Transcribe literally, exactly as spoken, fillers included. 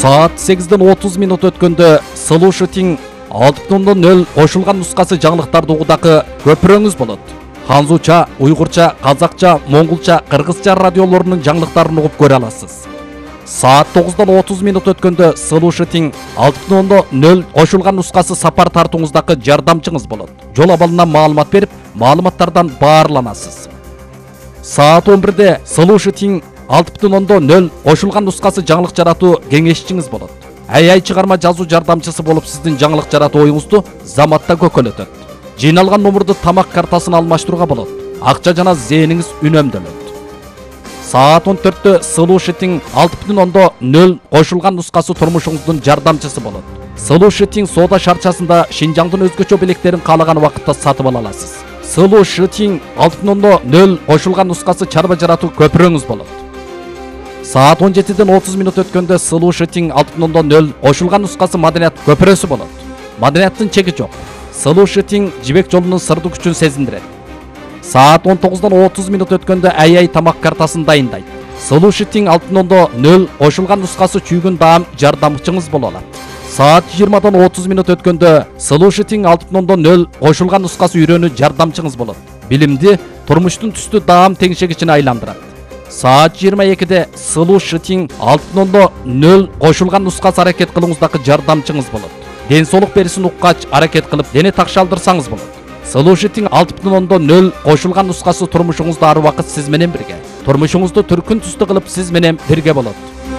Saat сегизден отуз минут өткөндө Слушатиң алты бүтүн нөл кошулган нускасы жаңылыктарды угудагы көпүрөңүз болот. Ханзуча, уйгурча, казакча, монголча, кыргызча радиолорунун жаңылыктарын угуп көрө аласыз. Saat тогуздон отуз минут өткөндө Слушатиң алты бүтүн нөл кошулган нускасы сапар тартууңуздагы жардамчыңыз болот. Жол абалынан маалымат берип, маалыматтардан баарланасыз. Saat он бирде Слушатиң алты бүтүн нөл кошулган нускасы жаңылык жаратуу кеңешчиңиз болот. Ай-ай чыгарма жазуу жардамчысы болуп сиздин жаңылык жаратуу оюңузду заматта көкөлөтөт. Жыйналган номурду тамак картасын алмаштырууга болот. Акча жана зээниңиз үнөмдөлөт. Saat он төрттө Слушатиң алты бүтүн нөл кошулган нускасы турмушуңуздун жардамчысы болот. Слушатиң соода шарчасында Шинжаңдын өзгөчө белектерин каалаган убакытта сатып ала аласыз. Слушатиң алты бүтүн нөл кошулган нускасы чарба жаратуу көпүрөңүз болот. Saat он жетиден отуз минут өткөндө Слушатиң алты бүтүн нөл кошулган нускасы маданият көпүрөсү болот. Маданияттын чеги жок. Слушатиң жибек жолунун сырдуу күчүн сезиндирет. Saat он тогуздон отуз минут өткөндө ай-ай тамак картасын дайындайт. Слушатиң алты бүтүн нөл кошулган нускасы чүйгүн даам жардамчыңыз боло алат. Saat жыйырмадан отуз минут өткөндө Слушатиң алты бүтүн нөл кошулган нускасы үйрөнүү жардамчыңыз болот. Билимди турмуштун түстүү даам теңшегичине айландырат. Saat жыйырма экиде Слушатиң алты бүтүн нөл кошулган нускасы аракет кылууңуздагы жардамчыңыз болот. Ден соолук берисин уккач аракет кылып дене такшалдырсаңыз болот. Слушатиң алты бүтүн нөл кошулган нускасы турмушуңузда ар убакыт сиз менен бирге. Турмушуңузду түркүн түстүү кылып сиз менен бирге болот.